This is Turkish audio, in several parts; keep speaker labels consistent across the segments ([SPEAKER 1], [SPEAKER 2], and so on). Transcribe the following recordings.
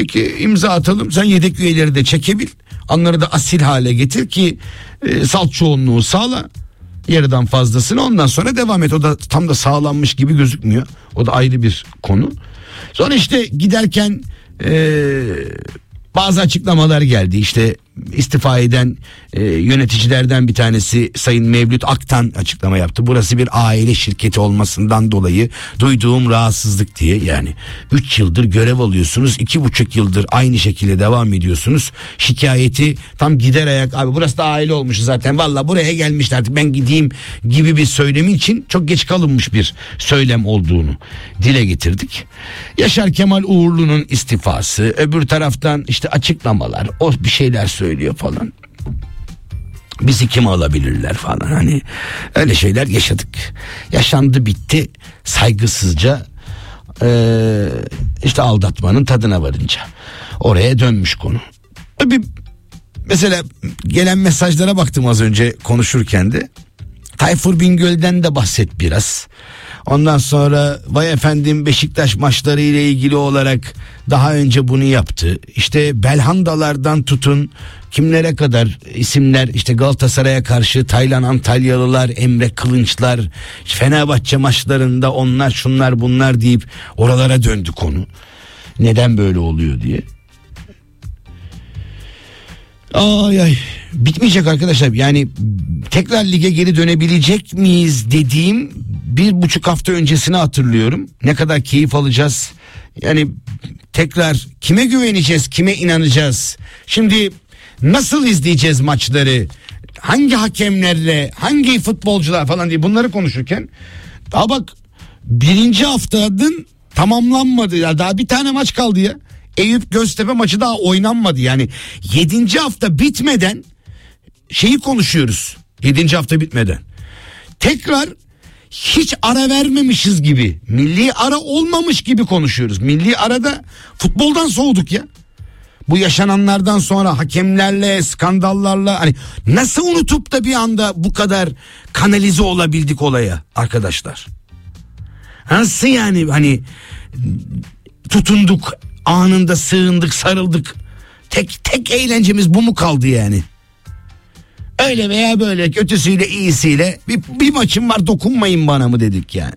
[SPEAKER 1] Peki imza atalım, sen yedek üyeleri de çekebil. Onları da asil hale getir ki salt çoğunluğu sağla. Yarıdan fazlasını, ondan sonra devam et. O da tam da sağlanmış gibi gözükmüyor. O da ayrı bir konu. Sonra işte giderken bazı açıklamalar geldi. İşte istifa eden yöneticilerden bir tanesi Sayın Mevlüt Aktan açıklama yaptı. Burası bir aile şirketi olmasından dolayı duyduğum rahatsızlık diye. Yani 3 yıldır görev alıyorsunuz, 2,5 yıldır aynı şekilde devam ediyorsunuz. Şikayeti tam gider ayak, abi burası da aile olmuş zaten, valla buraya gelmişler artık ben gideyim gibi bir söylemi için çok geç kalınmış bir söylem olduğunu dile getirdik. Yaşar Kemal Uğurlu'nun istifası, öbür taraftan işte açıklamalar, o bir şeyler söylüyor falan. Bizi kim alabilirler falan, hani öyle şeyler yaşadık. Yaşandı bitti saygısızca, işte aldatmanın tadına varınca oraya dönmüş konu. Bir mesela gelen mesajlara baktım az önce konuşurken de. Tayfur Bingöl'den de bahset biraz. Ondan sonra vay efendim Beşiktaş maçları ile ilgili olarak daha önce bunu yaptı. İşte Belhandalardan tutun kimlere kadar isimler, işte Galatasaray'a karşı Taylan Antalyalılar, Emre Kılınçlar, Fenerbahçe maçlarında onlar şunlar bunlar deyip oralara döndü konu. Neden böyle oluyor diye. Ay bitmeyecek arkadaşlar. Yani tekrar lige geri dönebilecek miyiz dediğim 1,5 hafta öncesini hatırlıyorum. Ne kadar keyif alacağız. Yani tekrar kime güveneceğiz, kime inanacağız? Şimdi nasıl izleyeceğiz maçları? Hangi hakemlerle, hangi futbolcular falan diye bunları konuşurken daha bak 1. haftanın tamamlanmadı ya, daha bir tane maç kaldı ya. Eyüp Göztepe maçı daha oynanmadı. Yani 7. hafta bitmeden şeyi konuşuyoruz. 7. hafta bitmeden. Tekrar hiç ara vermemişiz gibi, milli ara olmamış gibi konuşuyoruz. Milli arada futboldan soğuduk ya. Bu yaşananlardan sonra hakemlerle, skandallarla, hani nasıl unutup da bir anda bu kadar kanalize olabildik olaya arkadaşlar? Nasıl yani, hani tutunduk, anında sığındık, sarıldık. Tek eğlencemiz bu mu kaldı yani? Öyle veya böyle, kötüsüyle iyisiyle bir maçım var dokunmayın bana mı dedik yani.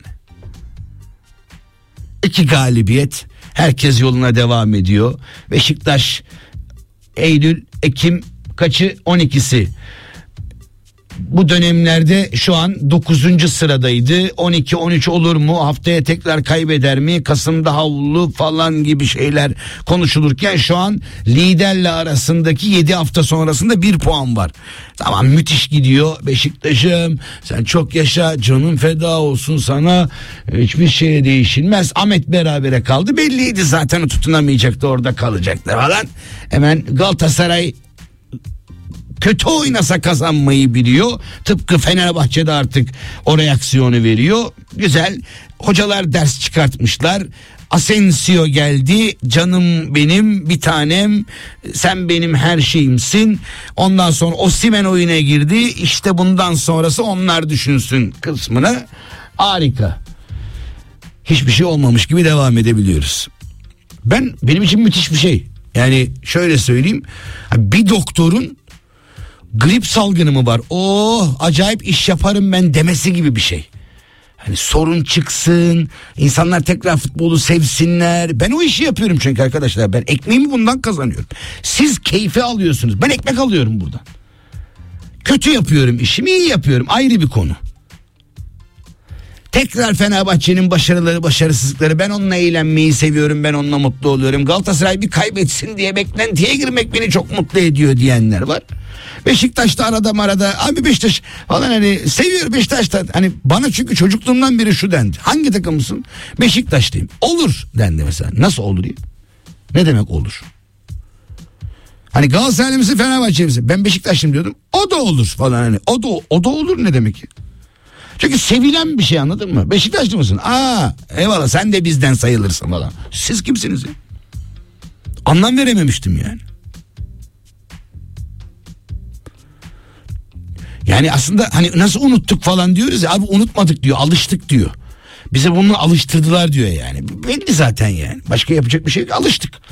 [SPEAKER 1] 2 galibiyet, herkes yoluna devam ediyor. Beşiktaş Eylül, Ekim kaçı? 12'si. Bu dönemlerde şu an 9. sıradaydı. 12-13 olur mu? Haftaya tekrar kaybeder mi? Kasım'da havlu falan gibi şeyler konuşulurken şu an liderle arasındaki 7 hafta sonrasında 1 puan var. Tamam, müthiş gidiyor Beşiktaş'ım. Sen çok yaşa, canın feda olsun sana. Hiçbir şeye değişilmez. Ahmet berabere kaldı. Belliydi zaten, o tutunamayacaktı, orada kalacaktı falan. Hemen Galatasaray kötü oynasa kazanmayı biliyor. Tıpkı Fenerbahçe'de artık o reaksiyonu veriyor. Güzel. Hocalar ders çıkartmışlar. Asensio geldi. Canım benim, bir tanem. Sen benim her şeyimsin. Ondan sonra Osimhen oyuna girdi. İşte bundan sonrası onlar düşünsün kısmına. Harika. Hiçbir şey olmamış gibi devam edebiliyoruz. Benim için müthiş bir şey. Yani şöyle söyleyeyim. Bir doktorun grip salgını mı var? Oh, acayip iş yaparım ben demesi gibi bir şey. Hani sorun çıksın, insanlar tekrar futbolu sevsinler. Ben o işi yapıyorum çünkü arkadaşlar. Ben ekmeğimi bundan kazanıyorum. Siz keyfi alıyorsunuz. Ben ekmek alıyorum buradan. Kötü yapıyorum işimi, iyi yapıyorum. Ayrı bir konu. Tekrar Fenerbahçe'nin başarıları, başarısızlıkları. Ben onunla eğlenmeyi seviyorum. Ben onunla mutlu oluyorum. Galatasaray bir kaybetsin diye beklentiye girmek beni çok mutlu ediyor diyenler var. Beşiktaş'ta arada abi Beşiktaş falan, hani seviyor Beşiktaş'ta, hani bana çünkü çocukluğumdan beri şu dendi: hangi takımısın? Beşiktaş'tayım. Olur dendi mesela. Nasıl olur ya? Ne demek olur? Hani Galatasaraylı mısın, Fenerbahçeli misin? Ben Beşiktaşlıyım diyordum. O da olur falan, hani o da olur ne demek ya? Çünkü sevilen bir şey, anladın mı? Beşiktaşlı mısın? Eyvallah, sen de bizden sayılırsın falan. Siz kimsiniz ya? Anlam verememiştim yani. Yani aslında hani nasıl unuttuk falan diyoruz ya, abi unutmadık diyor, alıştık diyor. Bize bunu alıştırdılar diyor yani. Belli zaten yani. Başka yapacak bir şey yok, alıştık.